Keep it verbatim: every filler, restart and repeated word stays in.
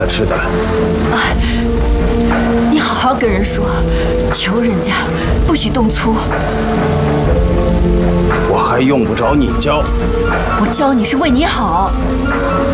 吃的。 哎，你好好跟人说，求人家不许动粗。 我还用不着你教， 我教你是为你好。